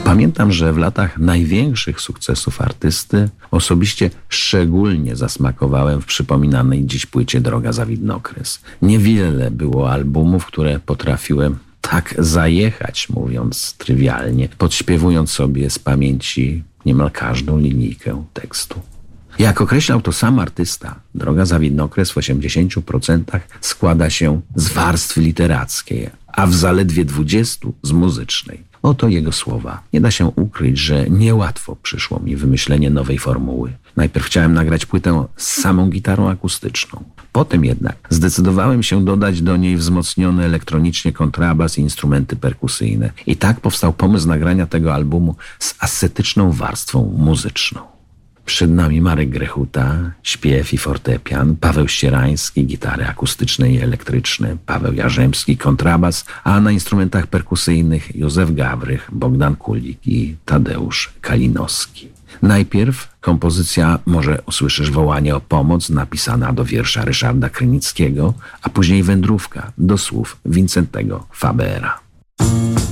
Pamiętam, że w latach największych sukcesów artysty osobiście szczególnie zasmakowałem w przypominanej dziś płycie Droga za widnokres. Niewiele było albumów, które potrafiły tak zajechać, mówiąc trywialnie, podśpiewując sobie z pamięci niemal każdą linijkę tekstu. Jak określał to sam artysta, Droga za widnokres w 80% składa się z warstwy literackiej, a w zaledwie 20% z muzycznej. Oto jego słowa. Nie da się ukryć, że niełatwo przyszło mi wymyślenie nowej formuły. Najpierw chciałem nagrać płytę z samą gitarą akustyczną. Potem jednak zdecydowałem się dodać do niej wzmocniony elektronicznie kontrabas i instrumenty perkusyjne. I tak powstał pomysł nagrania tego albumu z ascetyczną warstwą muzyczną. Przed nami Marek Grechuta, śpiew i fortepian, Paweł Ścierański, gitary akustyczne i elektryczne, Paweł Jarzębski, kontrabas, a na instrumentach perkusyjnych Józef Gawrych, Bogdan Kulik i Tadeusz Kalinowski. Najpierw kompozycja Może usłyszysz wołanie o pomoc, napisana do wiersza Ryszarda Krynickiego, a później wędrówka do słów Wincentego Fabera.